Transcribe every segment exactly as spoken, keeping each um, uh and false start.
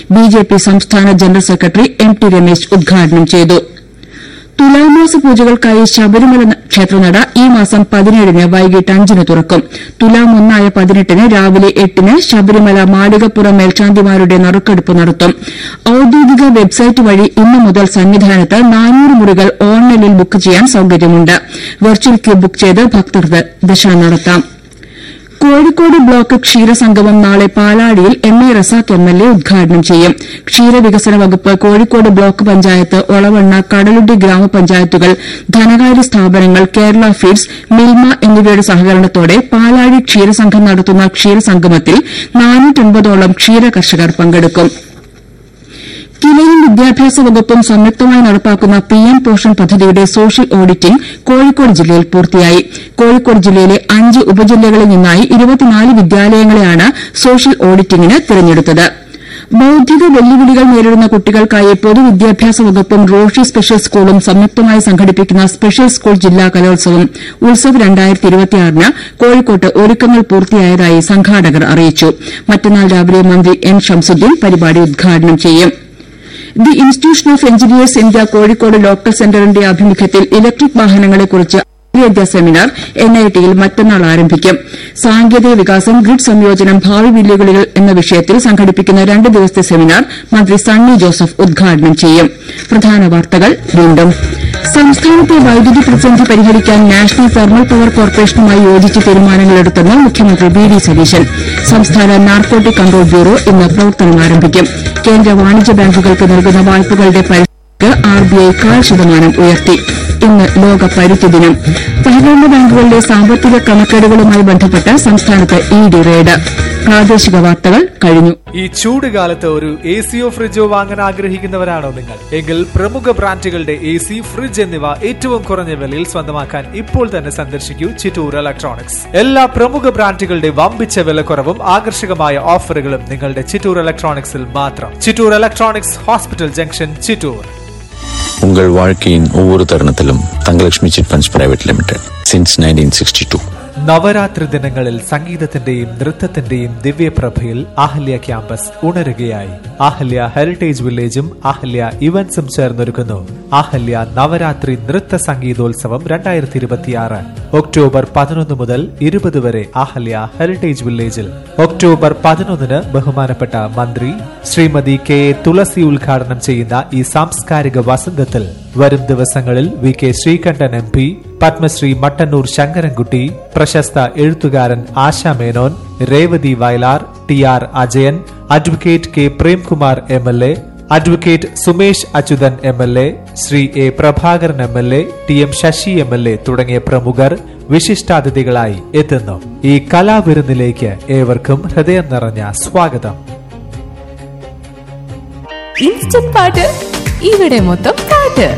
BJP സംസ്ഥാന general secretary M T Ramesh ഉദ്ഘാടനം ചെയ്തു. തുലാമാസ പൂജകൾക്കായി ശബരിമല ക്ഷേത്രനട ഈ മാസം പതിനേഴിന് വൈകിട്ട് അഞ്ചിന് തുറക്കും. തുലാം ഒന്നായ പതിനെട്ടിന് രാവിലെ എട്ടിന് ശബരിമല മാളികപ്പുറം മേൽശാന്തിമാരുടെ നറുക്കെടുപ്പ് നടത്തും. ഔദ്യോഗിക വെബ്സൈറ്റ് വഴി ഇന്നു മുതൽ സന്നിധാനത്ത് നാനൂറ് മുറികൾ ഓൺലൈനിൽ ബുക്ക് ചെയ്യാൻ സൌകര്യമുണ്ട്. വെർച്വൽ ക്യൂ ബുക്ക് ചെയ്ത് ഭക്തർക്ക് ദർശനം നടത്താം. കോഴിക്കോട് ബ്ലോക്ക് ക്ഷീരസംഗമം നാളെ പാലാടിയിൽ M A Razak M L A ഉദ്ഘാടനം ചെയ്യും. ക്ഷീരവികസന വകുപ്പ്, കോഴിക്കോട് ബ്ലോക്ക് പഞ്ചായത്ത്, ഒളവണ്ണ, കടലുണ്ടി ഗ്രാമപഞ്ചായത്തുകൾ, ധനകാര്യ സ്ഥാപനങ്ങൾ, കേരള ഫീഡ്സ്, മിൽമ എന്നിവയുടെ സഹകരണത്തോടെ പാലാടി ക്ഷീരസംഘം നടത്തുന്ന ക്ഷീരസംഗമത്തിൽ നാനൂറ്റമ്പതോളം ക്ഷീര കർഷകർ പങ്കെടുക്കും. കിലയും വിദ്യാഭ്യാസ വകുപ്പും സംയുക്തമായി നടപ്പാക്കുന്ന പി എം പോഷൺ പദ്ധതിയുടെ സോഷ്യൽ ഓഡിറ്റിംഗ് കോഴിക്കോട് ജില്ലയിൽ പൂർത്തിയായി. കോഴിക്കോട് ജില്ലയിലെ അഞ്ച് ഉപജില്ലകളിൽ നിന്നായി ഇരുപത്തിനാല് വിദ്യാലയങ്ങളെയാണ് സോഷ്യൽ ഓഡിറ്റിംഗിന് തിരഞ്ഞെടുത്തത്. ബൌദ്ധിക വെല്ലുവിളികൾ നേരിടുന്ന കുട്ടികൾക്കായി പൊതുവിദ്യാഭ്യാസ വകുപ്പും റോഷി സ്പെഷ്യൽ സ്കൂളും സംയുക്തമായി സംഘടിപ്പിക്കുന്ന സ്പെഷ്യൽ സ്കൂൾ ജില്ലാ കലോത്സവം ഉത്സവ് രണ്ടായിരത്തി ഇരുപത്തിയാറിന് കോഴിക്കോട്ട് ഒരുക്കങ്ങൾ പൂർത്തിയായതായി സംഘാടകർ അറിയിച്ചു. മറ്റന്നാൾ രാവിലെ മന്ത്രി എൻ ഷംസുദ്ദീൻ പരിപാടി ഉദ്ഘാടനം ചെയ്യും. The institution of engineers India Kozhikode local സെന്ററിന്റെ ആഭിമുഖ്യത്തിൽ ഇലക്ട്രിക് വാഹനങ്ങളെക്കുറിച്ച് അന്താരാഷ്ട്ര സെമിനാർ എൻ ഐ ടിയിൽ മറ്റന്നാൾ ആരംഭിക്കും. സാങ്കേതിക വികാസം, ഗ്രിഡ് സംയോജനം, ഭാവി വെല്ലുവിളികൾ എന്ന വിഷയത്തിൽ സംഘടിപ്പിക്കുന്ന രണ്ട് ദിവസത്തെ സെമിനാർ മന്ത്രി സണ്ണി ജോസഫ് ഉദ്ഘാടനം ചെയ്യും. പ്രധാന വാർത്തകൾ വീണ്ടും. സംസ്ഥാനത്തെ വൈദ്യുതി പ്രതിസന്ധി പരിഹരിക്കാൻ നാഷണൽ തെർമൽ പവർ കോർപ്പറേഷനുമായി യോജിച്ച് തീരുമാനങ്ങളെടുത്തെന്ന് മുഖ്യമന്ത്രി വി ഡി സതീശൻ. സംസ്ഥാന നാർക്കോട്ടിക് കൺട്രോൾ ബ്യൂറോ ഇന്ന് പ്രവർത്തനം ആരംഭിക്കും. കേന്ദ്ര വാണിജ്യ ബാങ്കുകൾക്ക് നൽകുന്ന വായ്പകളുടെ പലിശക്ക് ആർ ബി ഐ കാൽ ശതമാനം ഉയർത്തി. ഇന്ന് ലോക പരുത്തി ദിനം. സഹകരണ ബാങ്കുകളിലെ സാമ്പത്തിക ക്രമക്കേടുകളുമായി ബന്ധപ്പെട്ട് സംസ്ഥാനത്ത് ഇ ഡി റെയ്ഡ്. പ്രാദേശിക വാർത്തകൾ കഴിഞ്ഞു. ഈ ചൂട് കാലത്ത് ഒരു എ സിയോ ഫ്രിഡ്ജോ വാങ്ങാൻ ആഗ്രഹിക്കുന്നവരാണോ നിങ്ങൾ? എങ്കിൽ പ്രമുഖ ബ്രാൻഡുകളുടെ എ സി, ഫ്രിഡ്ജ് എന്നിവ ഏറ്റവും കുറഞ്ഞ വിലയിൽ സ്വന്തമാക്കാൻ ഇപ്പോൾ തന്നെ സന്ദർശിക്കൂ ചിറ്റൂർ ഇലക്ട്രോണിക്സ്. എല്ലാ പ്രമുഖ ബ്രാൻഡുകളുടെ വമ്പിച്ച വിലക്കുറവും ആകർഷകമായ ഓഫറുകളും നിങ്ങളുടെ ചിറ്റൂർ ഇലക്ട്രോണിക്സിൽ മാത്രം. Chittur electronics, hospital junction, Chittur. உங்கள் வாழ்க்கையின் ஒவ்வொரு தருணத்திலும் Thangalakshmi chit funds private limited since nineteen sixty to. Navaratri ദിനങ്ങളിൽ സംഗീതത്തിന്റെയും നൃത്തത്തിന്റെയും ദിവ്യപ്രഭയിൽ ആഹല്യ ക്യാമ്പസ് ഉണരുകയായി. ആഹല്യ ഹെറിറ്റേജ് വില്ലേജും ആഹല്യ ഇവന്റ്സും ചേർന്നൊരുക്കുന്നു ആഹല്യ നവരാത്രി നൃത്ത സംഗീതോത്സവം രണ്ടായിരത്തി ഇരുപത്തിയാറ്. ഒക്ടോബർ പതിനൊന്ന് മുതൽ ഇരുപത് വരെ ആഹല്യ ഹെറിറ്റേജ് വില്ലേജിൽ. ഒക്ടോബർ പതിനൊന്നിന് ബഹുമാനപ്പെട്ട മന്ത്രി ശ്രീമതി കെ എ തുളസി ഉദ്ഘാടനം ചെയ്യുന്ന ഈ സാംസ്കാരിക വസന്തത്തിൽ വരും ദിവസങ്ങളിൽ V K Sreekandan M P, Padmashri Mattannur Sankarankutty, പ്രശസ്ത എഴുത്തുകാരൻ ASHA Menon, Revathi Vayalar, T R Ajayan, advocate K Premkumar M L A, advocate Sumesh Achuthan M L A, Shri A Prabhakaran M L A, T M Sasi M L A തുടങ്ങിയ പ്രമുഖർ വിശിഷ്ടാതിഥികളായി എത്തുന്നു. ഈ കലാവിരുന്നിലേക്ക് ഏവർക്കും ഹൃദയം നിറഞ്ഞ സ്വാഗതം. ഇൻസ്റ്റന്റ് പാട്ട്, ഇവിടെ മൊത്തം പാട്ട്.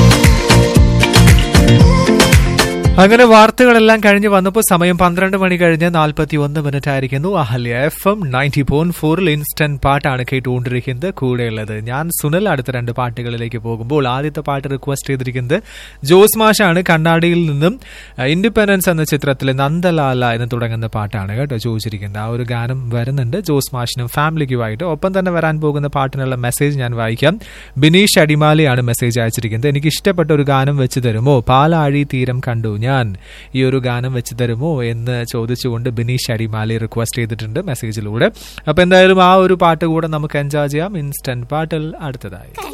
അങ്ങനെ വാർത്തകളെല്ലാം കഴിഞ്ഞ് വന്നപ്പോൾ സമയം പന്ത്രണ്ട് മണി കഴിഞ്ഞ് നാൽപ്പത്തി ഒന്ന് മിനിറ്റ് ആയിരിക്കുന്നു. Ahalya F M ninety point ഫോറിൽ ഇൻസ്റ്റന്റ് പാട്ടാണ് കേട്ടുകൊണ്ടിരിക്കുന്നത്. കൂടെയുള്ളത് ഞാൻ സുനിൽ. അടുത്ത രണ്ട് പാട്ടുകളിലേക്ക് പോകുമ്പോൾ ആദ്യത്തെ പാട്ട് റിക്വസ്റ്റ് ചെയ്തിരിക്കുന്നത് ജോസ് മാഷാണ്. കണ്ണാടിയിൽ നിന്നും ഇൻഡിപെൻഡൻസ് എന്ന ചിത്രത്തിലെ നന്ദലാല എന്ന് തുടങ്ങുന്ന പാട്ടാണ് കേട്ടോ ചോദിച്ചിരിക്കുന്നത്. ആ ഒരു ഗാനം വരുന്നുണ്ട് ജോസ് മാഷിനും ഫാമിലിക്കുമായിട്ട്. ഒപ്പം തന്നെ വരാൻ പോകുന്ന പാട്ടിനുള്ള മെസ്സേജ് ഞാൻ വായിക്കാം. ബിനീഷ് അടിമാലിയാണ് മെസ്സേജ് അയച്ചിരിക്കുന്നത്. എനിക്ക് ഇഷ്ടപ്പെട്ട ഒരു ഗാനം വെച്ച് തരുമോ? പാലാഴി തീരം കണ്ടു ഞാൻ, ഈ ഒരു ഗാനം വെച്ച് തരുമോ എന്ന് ചോദിച്ചുകൊണ്ട് ബിനീഷ് അടിമാലി റിക്വസ്റ്റ് ചെയ്തിട്ടുണ്ട് മെസ്സേജിലൂടെ. അപ്പൊ എന്തായാലും ആ ഒരു പാട്ട് കൂടെ നമുക്ക് എൻജോയ് ചെയ്യാം ഇൻസ്റ്റന്റ് പാട്ടിൽ അടുത്തതായി.